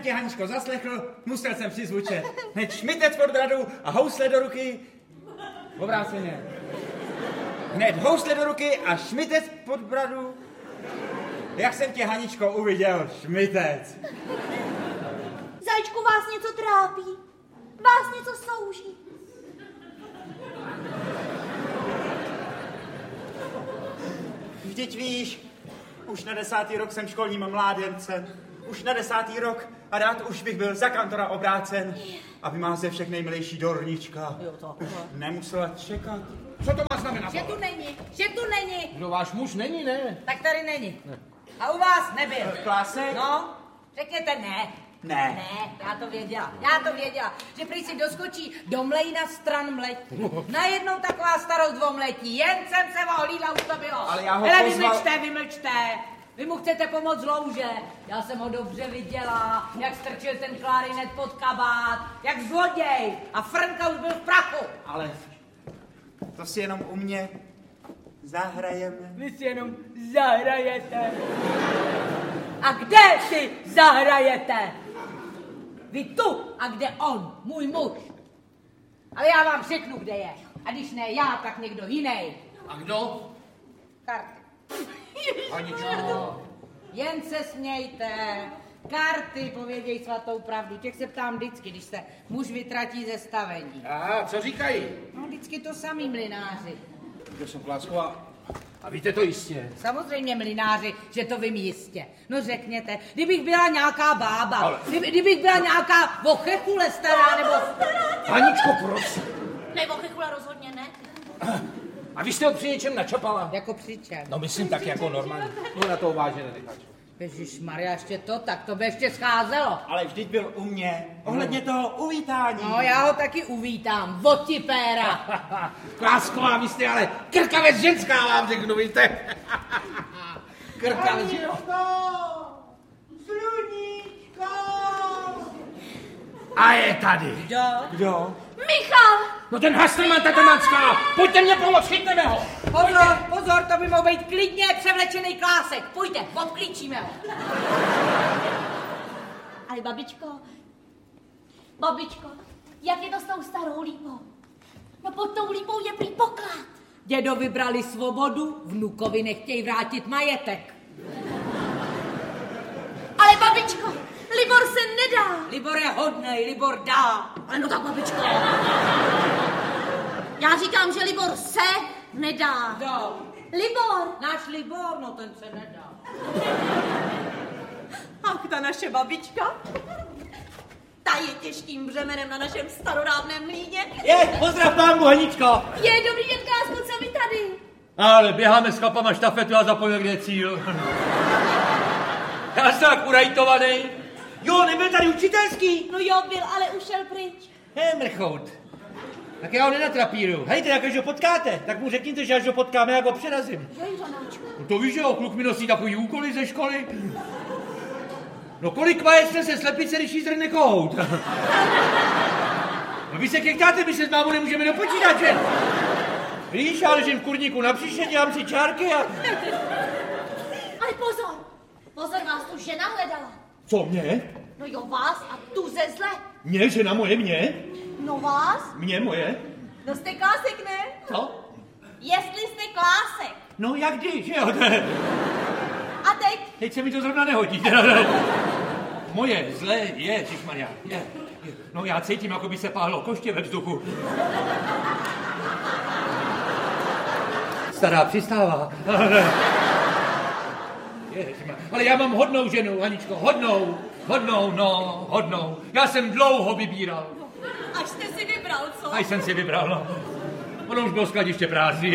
tě, Haničko, zaslechl, musel jsem přizvučet. Hned šmitec pod bradu a housle do ruky. Obráceně. Hned housle do ruky a šmitec pod bradu. Jak jsem tě, Haničko, uviděl, šmitec. Zajíčku, vás něco trápí? Vás něco souží? Vždyť víš, už na 10. rok jsem školním mládencem. Už na 10. rok a rád už bych byl za kantora obrácen, aby má ze všech nejmilejší dornička. Už nemusela čekat. Co to má znamenat? Že tu není. No váš muž není, ne? Tak tady není. Ne. A u vás nebyl. Klásek? No, řekněte ne. Ne, já to věděla, že prý si doskočí do mlejna stran mletí. Najednou taková starost dvomletí, jen jsem se ohlídla, už to bylo. Ale já ho hele, pozval... vymlčte. Vy mu chcete pomoct z louže. Já jsem ho dobře viděla, jak strčil ten klarinet pod kabát, jak zloděj. A Frnka už byl v prachu. Ale to si jenom u mě zahrajeme. Vy si jenom zahrajete. A kde si zahrajete? Vy tu a kde on, můj muž. Ale já vám řeknu, kde je. A když ne já, tak někdo jiný. A kdo? Karty. Haničko. Jen se smějte. Karty povědějí svatou pravdu. Těch se ptám vždycky, když se muž vytratí ze stavení. A co říkají? No vždycky to samý mlynáři. To jsem Klásková. A víte to jistě? Samozřejmě mlynáři, že to vím jistě. No řekněte, kdybych byla nějaká bába, ale... kdybych byla nějaká vochechule stará, nebo... Haničko, prosím. Ne, vochechule rozhodně ne. A vy jste ho při něčem načapala? Jako při čem? No myslím tak jako normálně. No na to vážně nedecháš. Ježišmarja, ještě to, tak to by ještě scházelo. Ale vždyť byl u mě, ohledně toho uvítání. No, já ho taky uvítám, votipéra. Klásková, vy jste ale krkavec ženská, vám řeknu, víte. Krkavec ženská. Sluníčko! A je tady. Kdo? Michal! No ten Hastrman, Tatemanská, pojďte mě pomoct, chytneme ho. Pozor, to by mohl být klidně převlečený Klásek. Pojďte, obklíčíme ho. Ale babičko, jak je to s tou starou lípou? No pod tou lípou je prý poklad. Dědo vybrali svobodu, vnukovi nechtějí vrátit majetek. Ale babičko, Libor se nedá. Libor je hodnej, Libor dá. Ale no tak babičko. Já říkám, že Libor se nedá. Kdo? Libor. Náš Libor, no ten se nedá. Ach, ta naše babička. Ta je těžkým břemenem na našem starodávném mlýně. Pozdrav pámbu, Haničko. Je, dobrý den, Klásku, co vy tady? Ale běháme s chlapama štafetu a zapojil, kde je cíl. Já jsem tak urajtovaný. Jo, nebyl tady učitelský. No jo, byl, ale ušel pryč. Mrchout. Tak já ho nenatrapíru. Hejte, jak až ho potkáte, tak mu řekněte, že až ho potkáme, jak ho přerazím. No to víš, že jo, kluk mi nosí takový úkoly ze školy. No kolik vajec se slepice, když jí zrne kohout. No vy se kektáte, my se s mámou nemůžeme dopočítat, že? Víš, já ležím v kurníku na příště, dělám si čárky a... Ale pozor, vás tu žena hledala. Co, mě? No jo, vás a tu ze zle. Mě, žena moje, mě? No vás? Mě, moje? No jste Klásek, ne? Co? Jestli jste Klásek. No jak kdy, že jo? A teď? Teď se mi to zrovna nehodí. Moje zlé je, ježišmarja, je. No já cítím, jako by se páhlo koště ve vzduchu. Stará přistává. Ale já mám hodnou ženu, Haničko, hodnou. Já jsem dlouho vybíral. Až jste si vybral, co? Až jsem si vybral, no. Ono už bylo skladiště prázdný.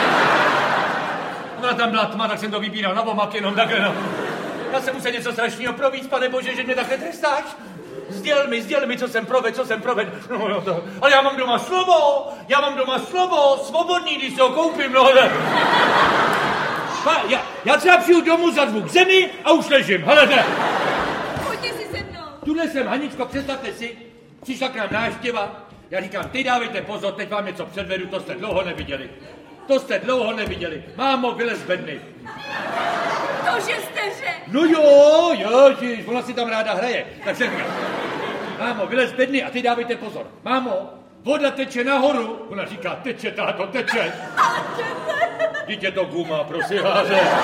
Ona tam byla tma, tak jsem to vybíral na omak jenom takhle, no. Já jsem musel něco strašného províc, pane Bože, že mě takhle trestáš. Sděl mi, co jsem provedl. No, to. Ale já mám doma slovo, svobodný, když se ho koupím, no. Já třeba přijdu domů, zadvu k zemi a už ležím, helete. Pojďte si se mnou. Tuhle jsem, Haničko, představte si, přišla k nám návštěva. Já říkám, ty dávejte pozor, teď vám něco předvedu, to jste dlouho neviděli. Mámo, vylez bedny. Cože jste řekl? No jo, ježiš, ona si tam ráda hraje. Tak jsem říkal, mámo, vylez z bedny a ty dávejte pozor. Mámo, voda teče nahoru. Ona říká, teče, táto, teče. Dítě to guma, prosím vás.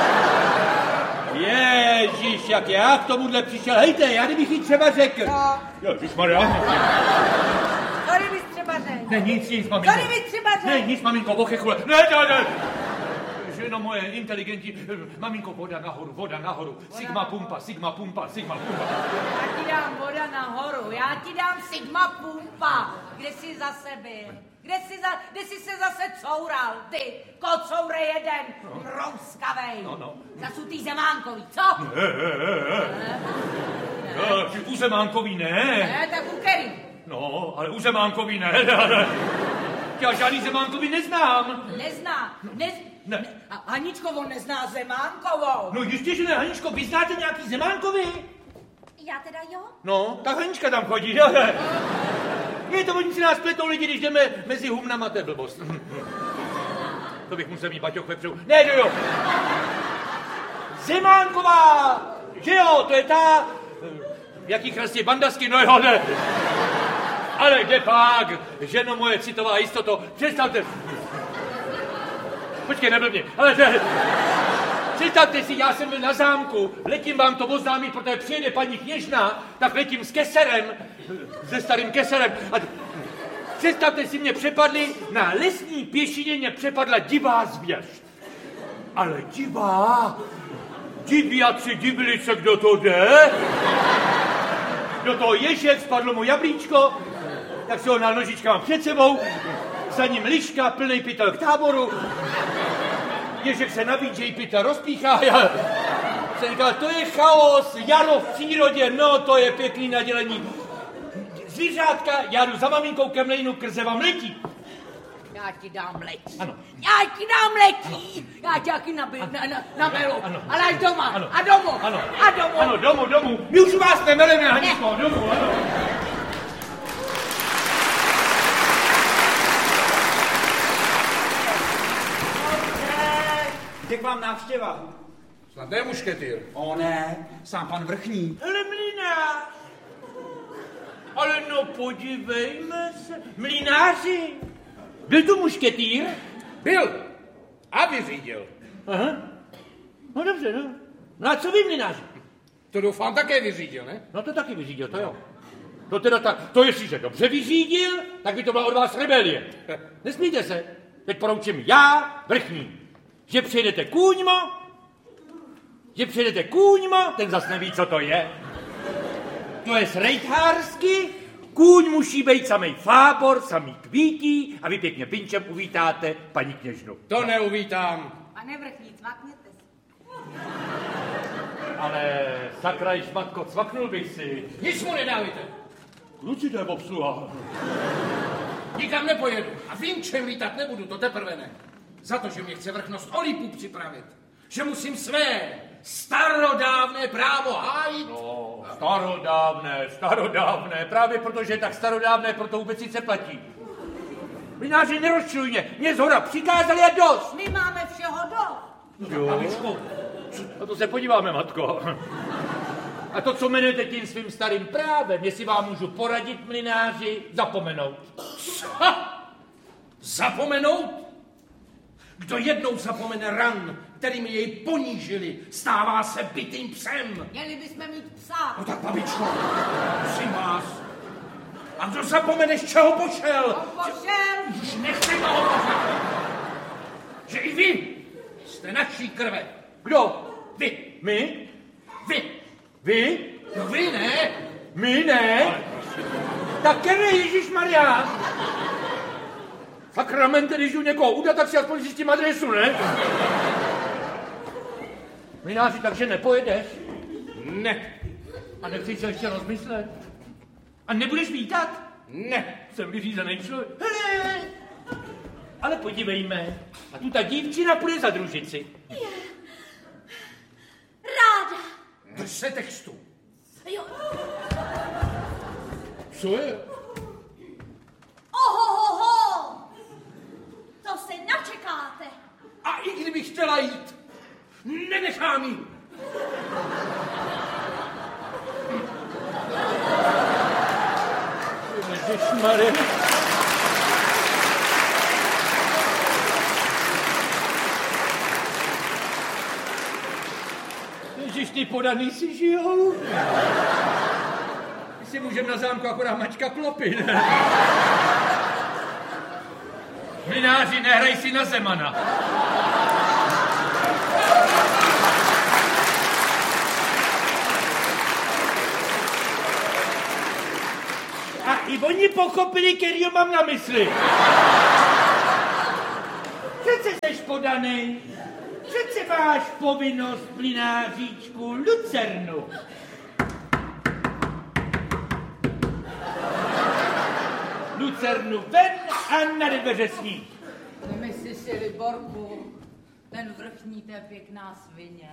Ježíš, jak já k tomuhle přišel. Hejte, já kdybych jí třeba řekl. No. Ježišmarja. Co kdybys třeba řekl? Ne, nic, maminko. Co kdybys třeba řekl? Ne, nic, maminko, ochechule. Ne. Ženo moje inteligentní. Maminko, voda nahoru. Sigma pumpa. Já ti dám voda nahoru, já ti dám sigma pumpa. Kde jsi zase byl? Kde jsi se zase coural, ty, kocoure jeden, mrouskavej. No. Zasutý Zemánkový, co? U Zemánkový ne. Ne, tak u který? No, ale u Zemánkový ne. Já žádný Zemánkový neznám. Ne. A Haničko, on nezná Zemánkovou. No jistě, že ne, Haničko, vy znáte nějaký Zemánkový? Já teda jo? No, tak Hanička tam chodí. Je to, oni si nás pletou lidi, když jdeme mezi humnama, to je blbost. To bych musel mít baťoch vepředu. Ne, jo. Zemánková, že jo, to je ta... Jaký krásně bandasky, no jo, ne. Ale kde pak, ženo moje citová jistoto, představte... Počkej, neblbně, ale představte si, já jsem byl na zámku, letím vám to oznámit, protože přijede paní kněžna, tak letím s keserem, se starým keserem. A představte si, mě přepadli, na lesní pěšině mě přepadla divá zvěř. Ale divá, diviaci divili se, kdo to jde. Do toho ježek spadlo mu jablíčko, tak si ho na nožičkám před sebou, za ním liška, plnej pytel k táboru. Ježek se nabídžej, pytel rozpíchá. Já jsem říkal, to je chaos, jaro v přírodě, no to je pěkný nadělení. Zvířátka, já jdu za maminkou ke mlejnu, krze vám letí. Já ti dám letí. Ano. Já ti dám letí. Já ti taky namelu. Ano. Ale až doma. Ano. A domů. Ano. A domů. Ano, domů. My už u vás nemeleme, Haničko, domů, ano. Jak vám návštěva? Snadné mušketýr. O ne, sám pan vrchní. Ale mlynář. Ale no podívejme se. Mlynáři. Byl tu mušketýr? Byl. A vyřídil. Aha. No dobře, no. No a co vy, mlynáři? To doufám také vyřídil, ne? No to taky vyřídil, to jo. To teda tak, to jestliže dobře vyřídil, tak by to byla od vás rebelie. Nesmíte se. Teď poroučím já, vrchní. Že přijedete kůňmo, ten zas neví, co to je. To je srejthársky, kůň musí být samej fábor, samý kvítí a vy pěkně pinčem uvítáte paní kněžnu. To neuvítám. Pane vrchní, cvakněte si. Ale sakra, šmatko, cvaknul bych si. Nic mu nedávajte. Kluci, to je obsluha. Nikam nepojedu. A vím, čem lítat nebudu, to teprve ne. Za to, že mě chce vrchnost Olipu připravit. Že musím své starodávné právo hájit. No, starodávné, právě protože je tak starodávné, proto vůbec sice platí. Mlynáři, nerozčiluj mě zhora přikázali a dost. My máme všeho dost. Jo. Babičko, na to se podíváme, matko. A to, co jmenujete tím svým starým právem, jestli vám můžu poradit, mlynáři, zapomenout. Zapomenout? Kdo jednou zapomene ran, kterými jej ponížili, stává se bitým psem. Měli bychom mít psa. No tak, babičko, prosím vás. A kdo zapomene, z čeho pošel? Už nechci toho pořád. Že i vy jste naší krve. Kdo? Vy. My? Vy. Vy? No vy ne. My ne? Tak ne, Ježišmarja. Sakramente, když jdu někoho udat, tak si aspoň zjistím adresu, ne? Mlynáři, takže nepojedeš? Ne. A nechceš se ještě rozmyslet? A nebudeš vítat? Ne. Jsem vyřízený člověk. Hele, ale podívejme. A tu ta dívčina půjde za družici. Ráda. Drž se textu. Jo. Co je? Ohohoho. To se načekáte. A i kdybych chtěla jít, nenechám jí. Ježišmarja. Ježiš, ty podaný si žijou. My si můžeme na zámku akorát mačka klopy, ne? Mlynáři, nehraj si na Zemana. A i oni pochopili, kterýho mám na mysli. Přece seš podanej. Přece máš povinnost, mlynáříčku, lucernu. Lucernu ven a na dveře snít. Nemysli si, Liborku, ten vrchní, to je pěkná svině.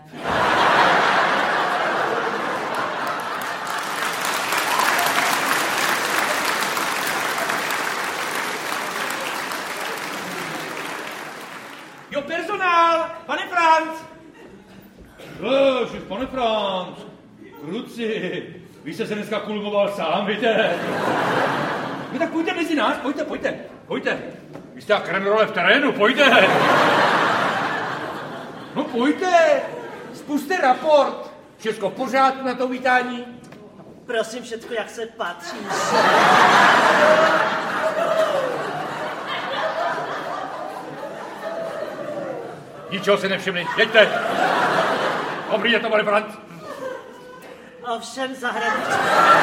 Jo, personál, pane Franc. Ježiš, pane Franc. Kluci, vy jste se dneska kulmoval sám, víte? No tak pojďte mezi nás, pojďte. Vy jste jak kremrole v terénu, pojďte. No pojďte, spuste raport. Všecko v pořádku na to vítání? Prosím, všetko, jak se patří. Ničeho se nevšimli, jeďte. Dobrý je to, pane Franc. Ovšem zahradniček.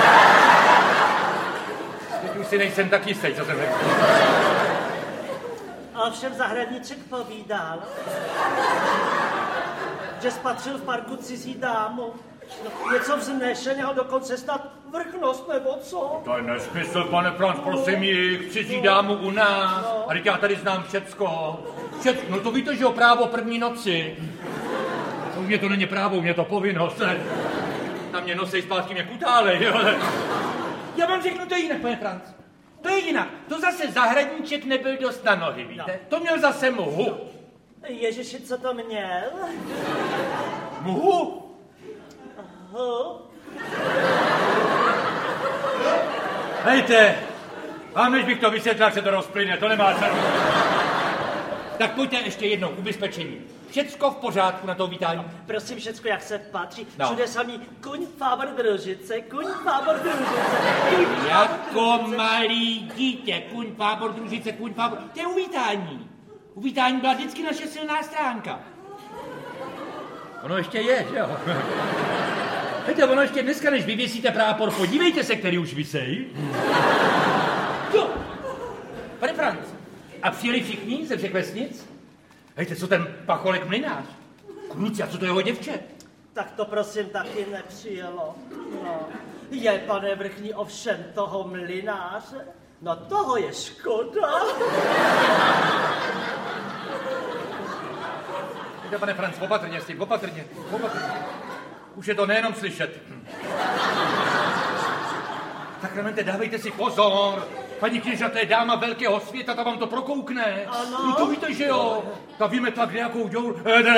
Teď už si nejsem tak jistý, co jsem řekl. Ovšem zahradniček povídal, že spatřil v parku cizí dámu. No, něco vznešeného, dokonce snad vrchnost, nebo co? To je nesmysl, pane Franc, prosím jich, cizí dámu u nás. No. A teď já tady znám všecko. No to víte, že o právo první noci. No, mě to není právo, mě to povinnost. Na mě nosej zpátky, mě kutálej, jo. Já vám řeknu, to je jinak, pane Franc. To je jinak. To zase zahradníček nebyl dost na nohy, víte? No. To měl zase muhu. Ježiši, co to měl? Muhu? Hejte, vám než bych to vysvětlil, se to rozplyne, to nemá cenu. Tak pojďte ještě jednou, ubezpečení. Všecko v pořádku na to vítání. No, prosím, všecko, jak se patří. No. Všude samý kuň, fábor, družice, kuň, fábor, družice. Jako malý dítě, kuň, fábor, družice, kuň, fábor. To je uvítání. Uvítání byla vždycky naše silná stránka. Ono ještě je, že jo? Víte, ono ještě dneska, než vyvěsíte prápor, podívejte se, který už visej. Jo. Pane Franc, a přijeli všichni ze všech vesnic? Hejte, co ten pacholek mlynář? Kluci, a co to jeho děvče? Tak to prosím taky nepřijelo. No. Je, pane vrchní, ovšem toho mlynáře? No toho je škoda. Víte, pane Franc, opatrně s tím, opatrně. Už je to nejenom slyšet. Sakramente, dávejte si pozor. Paní kněžna, to je dáma velkého světa, ta vám to prokoukne. Ano. No to víte, že jo. Ta vymetla nějakou děur.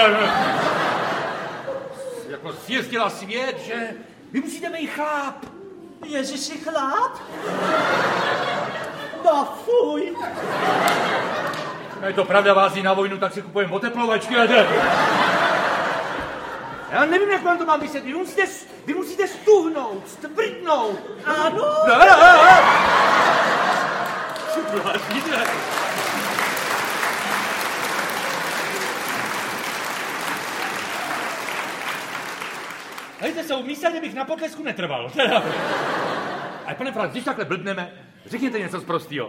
Jako zjezdila svět, že? Vy musíte být chláp. Ježiši, chláp? No fuj. Je to pravda, vás jí na vojnu, tak si kupujeme oteplovačky. Já nevím, jak vám to mám vysvětlit. Vy musíte stuhnout, stvrdnout. Ano. Hejte se, umyslně bych na potlesku netrval. Ale pane Franc, když takhle blbneme, řekněte něco z prostýho.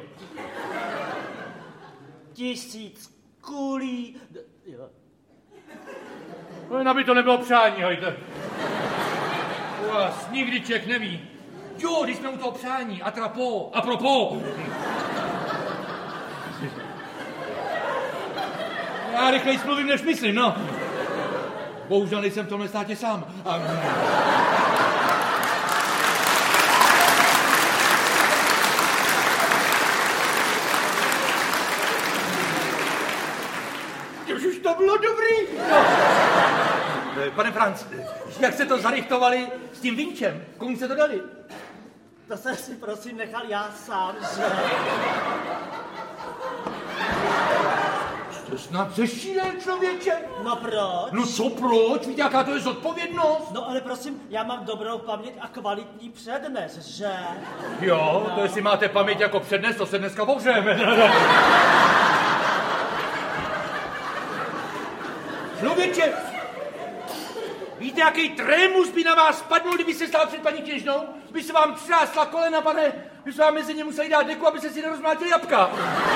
1000 kulí. Jo. No, aby to nebylo přání, hejte. U vás nikdy člověk neví. Jo, když jsme u toho přání, apropos. Já rychleji mluvím, než myslím, no. Bohužel nejsem v tomhle státě sám. Už to bylo dobrý. No. Pane Franc, jak se to zarychtovali s tím vinčem? Komu se to dali? To jsem si prosím nechal já sám, že? To snad zešílen, člověče. No proč? No co proč? Víte, jaká to je zodpovědnost? No ale prosím, já mám dobrou paměť a kvalitní přednes, že? Jo, to jestli máte paměť jako přednes, to se dneska pohřejeme. Člověče, víte, jaký trémus by na vás spadnul, kdyby se stál před paní kněžnou? By se vám třásla kolena, pane, by se vám mezi ně museli dát deku, aby se si nerozmlátili jabka.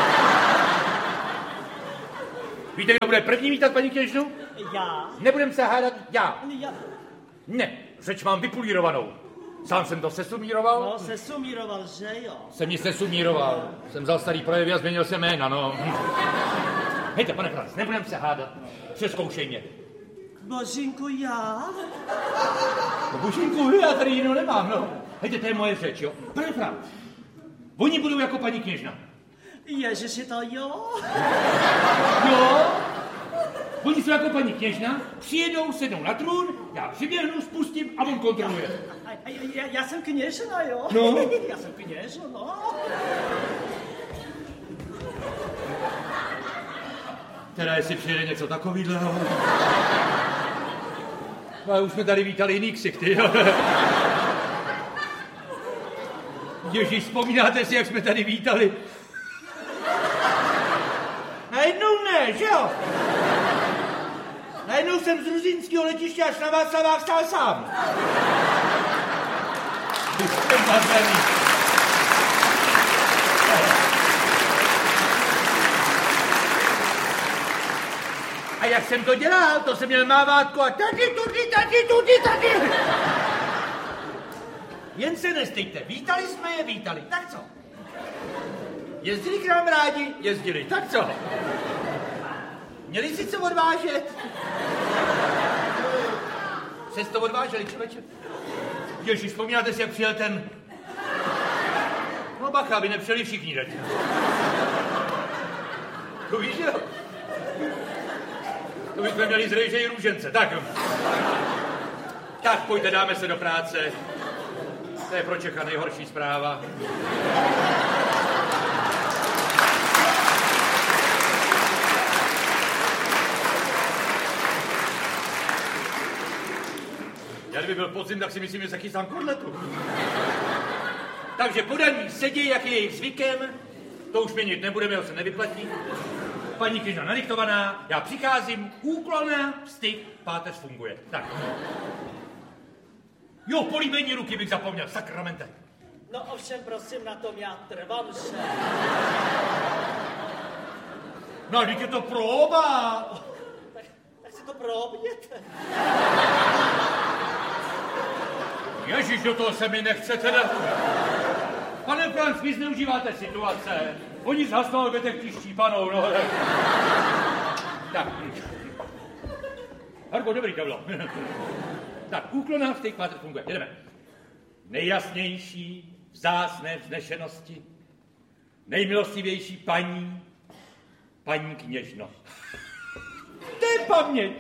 Víte, kdo bude první vítat paní kněžnu? Já? Nebudem se hádat, já. Já. Ne, řeč mám vypulírovanou. Sám jsem to sesumíroval. No, sesumíroval, že jo? Jsem ji sesumíroval. Jsem vzal starý projevy a změnil jsem jména, no. Hejte, pane Franc, nebudem se hádat. Přezkoušej mě. Božínku, já? No, Božínku, já tady jinou nemám, no. Hejte, to je moje řeč, jo. Pane Franc, oni budou jako paní kněžna. Ježiši, to jo? Jo? Oni jsou jako paní kněžna, přijedou, sednou na trůn, já přiběhnu, spustím a on kontroluje. Já jsem kněžna, jo? No. Já jsem kněžna, no. Teda jestli přijede něco takovýhleho. No, už jsme tady vítali jiný ksichty, jo. Ježíš, vzpomínáte si, jak jsme tady vítali? Najednou ne, že jo? Najednou jsem z Ruzínského letiště až na Václavách stál sám. A jak jsem to dělal, to jsem měl mávátko a tady. Jen se nestejte, vítali jsme je, vítali, tak co? Jezdili k nám rádi, jezdili, tak co? Měli si co odvážet? Jste to odváželi, člověče? Ježíš, vzpomínáte si, jak přijel ten... No bacha, aby nepřijeli všichni teď. To víš, jo? To bychom měli zrejžej růžence, tak. Tak, pojďte, dáme se do práce. To je pro Čecha nejhorší zpráva. Já kdyby byl podzim, tak si myslím, že se chystám kurletu. Takže podaní sedí, jak je jejich zvykem. To už měnit nebudeme, ho se nevyplatí. Paní kněžna nadiktovaná, já přicházím, úklona, styk, páteř funguje. Tak. Jo, políbení ruky bych zapomněl, sakramente. No ovšem, prosím, na tom já trvám, že... No, teď je to próba. Tak si to probněte. Ježíš, do toho se mi nechce teda. Pane Franc, vy zneužíváte situace. Oni zhasnou, aby těch příští panou, no. Tak. Harko, dobrý, to bylo. Tak, úklona, styk, páteř funguje. Jedeme. Nejjasnější, vzácné vznešenosti, nejmilostivější paní kněžno. To je paměť.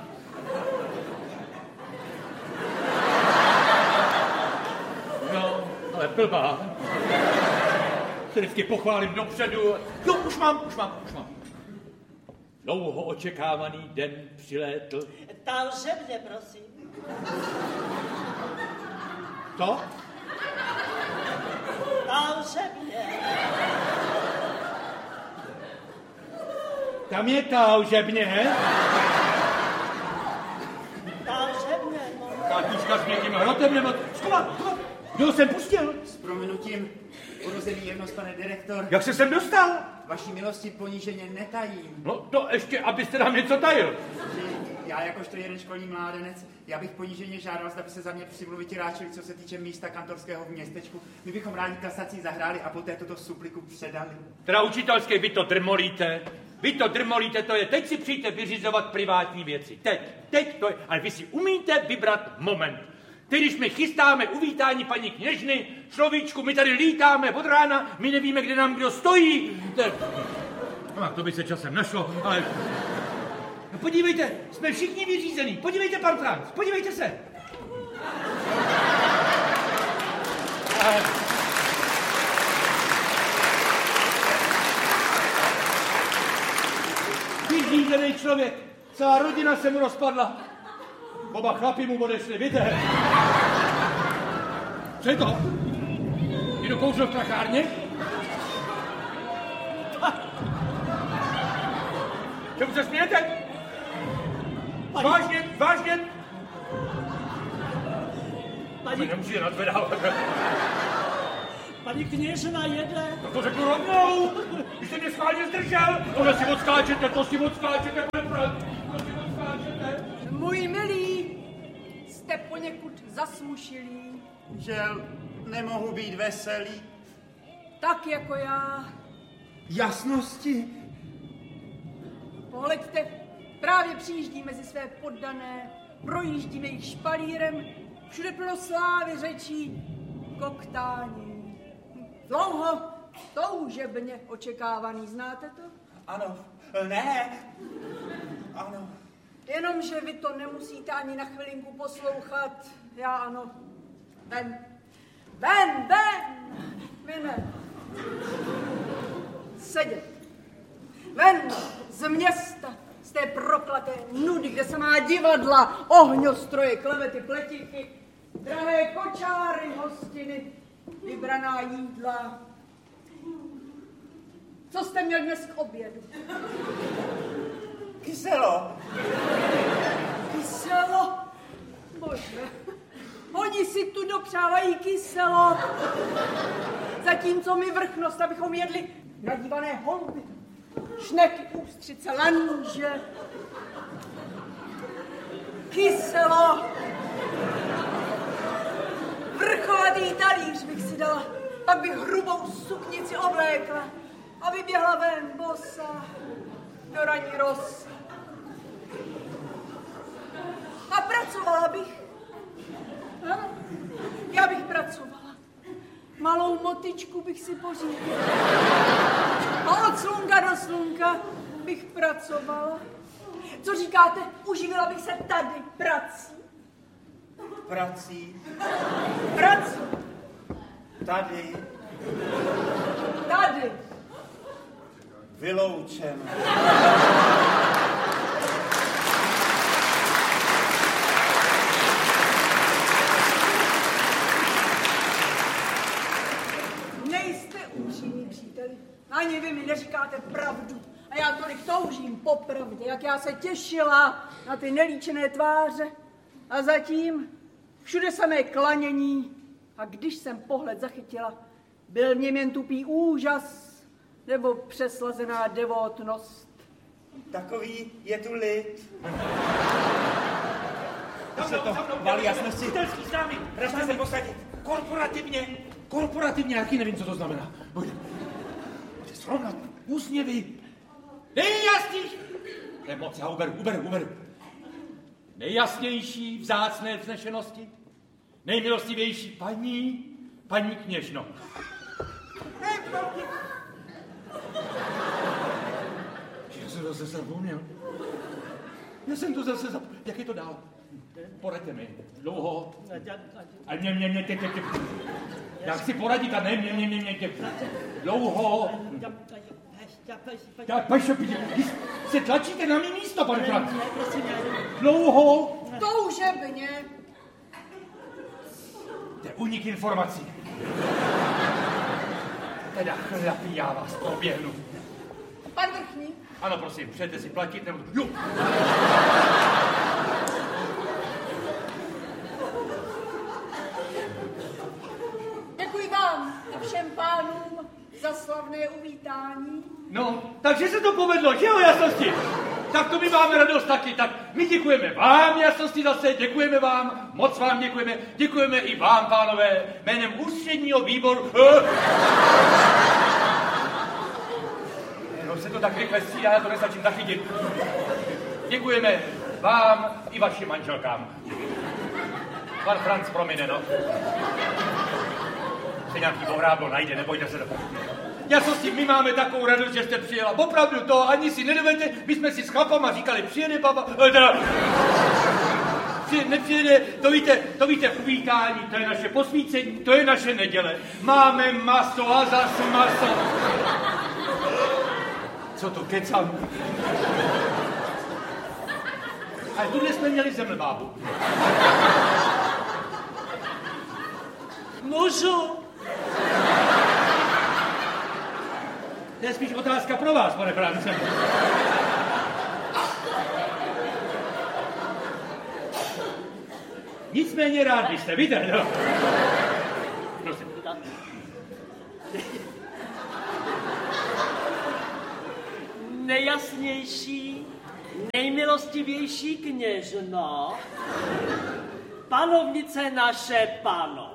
No, ale blbá. Se vždycky pochválím dopředu. Jo, už mám. Dlouho očekávaný den přilétl. Takže mě, prosím. Co? Takže mě. Tam je taužebně. Takže mě, no. Tátíčka s někým hrotem nebo... Skovat! Kdo jsem pustil? S prominutím, urozený jemnost, pane direktor. Jak se sem dostal? Vaší milosti poníženě netajím. No to ještě, abyste nám něco tajil. Já jakožto jeden školní mládenec, já bych poníženě žádal, zda by se za mě přimluviti ráčili, co se týče místa kantorského v městečku. My bychom rádi kasací zahráli a poté toto supliku předali. Teda učitelské, vy to drmolíte, to je, teď si přijďte vyřizovat privátní věci. Teď to je, ale vy si umíte vybrat moment. Teď, když my chystáme uvítání paní kněžny, človíčku, my tady lítáme od rána, my nevíme, kde nám kdo stojí. No, to by se časem našlo, ale... podívejte, jsme všichni vyřízení. Podívejte, pan Franc, podívejte se. Vyřízený člověk. Celá rodina se mu rozpadla. Oba chlapi mu odešli, víte? Co je to? Někdo kouřil v prachárně? Čemu se smějete? Vážně? Paní... Nemusíte nadvedávat. Paní kněžna jede. No to řeknu rovnou. Když jste mě schválně zdržel, to si odskáčete, pane Franc. To si odskáčete. Můj milý, jste poněkud zasmušilý. Žel, nemohu být veselý. Tak jako já. Jasnosti. Pohleďte, právě přijíždí mezi své poddané, projíždíme jich špalírem, všude plno slávy, řečí, koktání. Dlouho, toužebně očekávaný, znáte to? Ano, ne. Ano. Jenomže vy to nemusíte ani na chvilinku poslouchat, já ano. Ven! Vy ne. Sedět. Ven z města, z té proklaté nudy, kde se má divadla, ohňostroje, klevety, pletíky, drahé kočáry, hostiny, vybraná jídla. Co jste měl dnes k obědu? Kyselo. Kyselo? Bože, oni si tu dopřávají kyselo. Zatímco my vrchnost, abychom jedli nadívané holuby, šneky, ústřice, lanže. Kyselo. Vrchovatý talíř bych si dala, pak bych hrubou suknici oblékla a vyběhla ven bosa do ranní rosy. A pracovala bych. Ano, já bych pracovala. Malou motičku bych si pořídila. A od slunka do slunka bych pracovala. Co říkáte, uživila bych se tady prací? Prací. Prací. Tady. Tady. Vyloučen. Nejste upřímní příteli. Ani vy mi neříkáte pravdu. A já tolik toužím po pravdě, jak já se těšila na ty nelíčené tváře. A zatím všude samé klanění. A když jsem pohled zachytila, byl v něm jen tupý úžas nebo přeslazená devotnost. Takový je tu lid. To se to valí jasnosti. Učitelský známý. Ražte se posadit. Korporativně, jaký nevím, co to znamená. Pojďte srovnat úsměvy. Nejjasnější. To je moc, já uberu. Nejjasnější, vzácné vznešenosti. Nejmilostivější paní kněžno. Já jsem zase zapomněl. Jak je to dál? Poraďte mi. Dlouho. A mě. Já chci poradit a ne mě. Dlouho. Tak, se tlačíte na mý místo, pane Franc. Dlouho. Toužebně. To je únik informací. Teda chlapi, já vás proběhnu. Pan vrchní. Ano, prosím, přejete si platit, nebo... Jo. Děkuji vám a všem pánům za slavné uvítání. No, takže se to povedlo, že jo, jasnosti? Tak to my máme radost taky, tak my děkujeme vám, jasnosti zase, děkujeme vám, moc vám děkujeme i vám, pánové, jménem ústředního výboru... No se to tak rychle střídá, já to nestačím zachytit. Děkujeme vám i vašim manželkám. Pan Franc promine, no. Se nějaký bohráblo najde, nebojte se. Jasnosti, my máme takovou radost, že jste přijela. Opravdu to ani si nedovedete. My jsme si s chlapama říkali, přijede baba, nepřijede, to víte, uvítání, to je naše posvícení, to je naše neděle. Máme maso a zas maso. Co to kecám? Ale tuhle jsme měli zemlbábu. Můžu? To je spíš otázka pro vás, pane France. Nicméně rád byste, víte, no. Prosím. Nejjasnější, nejmilostivější kněžno, panovnice naše pano.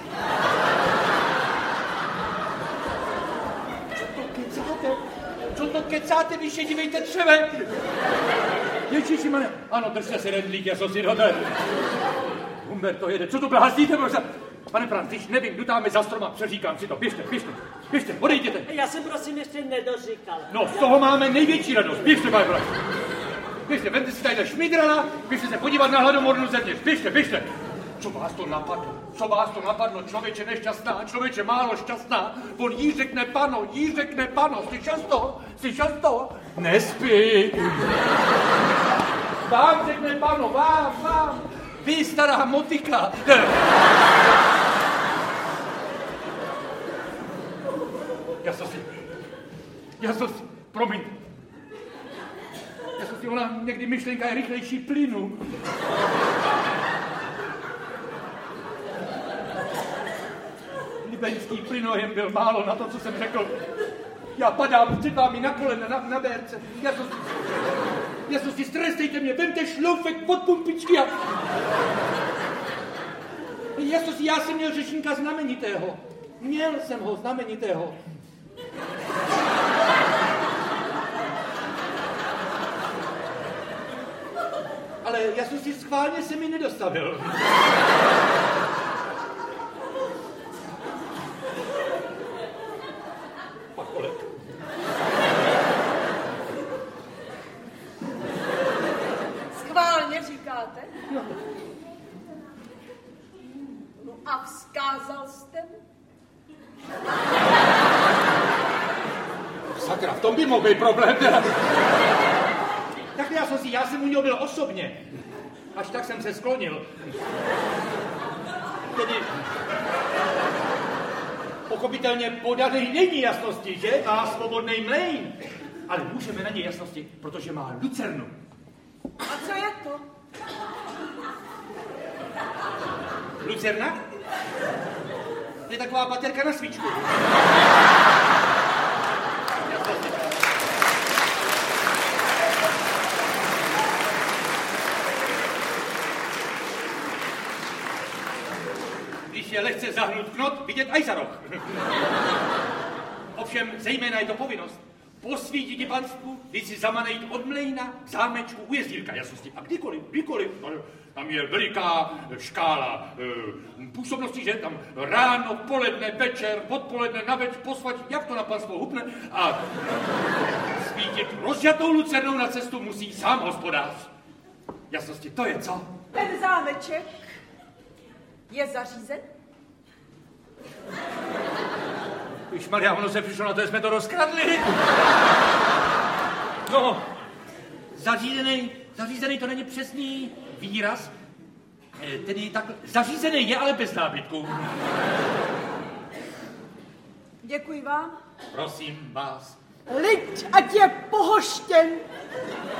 Co to kecáte, vy šedivejte třeve? Ježišimane, ano, držte se rendlík, já jsem si dotel. Humberto jede, co to blázdíte, prosím? Pane Franc, když nevím, dutáme za stroma, přeříkám si to, běžte, odejděte. Já jsem prosím ještě nedoříkal. No, z toho máme největší radost, běžte, pane Franc. Běžte, vemte si tadyhle šmidrala, běžte se podívat na hladomornu zevnitř, běžte. Co vás to napadlo, člověče nešťastná, člověče málo šťastná, on jí řekne pano, slyšel to? Nespí. Vám řekne pano, vám, vy stará motika. Já jsem si, promiň. Ona někdy myšlenka je rychlejší plynu. Libeňský plynojem byl málo na to, co jsem řekl. Já padám před vámi na kolena na bérce. Jasnosti, strestejte mě, vemte šloufek pod pumpičky a... Jasnosti, já jsem měl řečníka znamenitého. Měl jsem ho znamenitého. Ale jasnosti, schválně se mi nedostavil. Schválně říkáte? No a vzkázal jste mu? Sakra, v tom by mohl být problém. Tak já jsem u něho byl osobně. Až tak jsem se sklonil. Tedy pochopitelně podaný není jasnosti, že? Má svobodný mlejn. Ale můžeme na něj jasnosti, protože má lucernu. A co je to? Lucerna? To je taková baterka na svíčku. Když je lehce zahnut knot, vidět aj za roh. Ovšem, zejména je to povinnost. Posvítit panstvu, když si zamanejít od mlejna k zámečku u jezdírka jasnosti. A kdykoliv. Tam je veliká škála působností, že tam ráno, poledne, večer, odpoledne, naveč, posvať, jak to na panstvo hupne. A svítit rozžatou lucernou na cestu musí sám hospodář. Jasnosti, to je co? Ten zámeček je zařízen? Ježmarja, ono se přišlo na to, že jsme to rozkradli. No, zařízený to není přesný výraz. Tedy tak, zařízený je, ale bez nábytku. Děkuji vám. Prosím vás. Lid, ať je pohoštěn.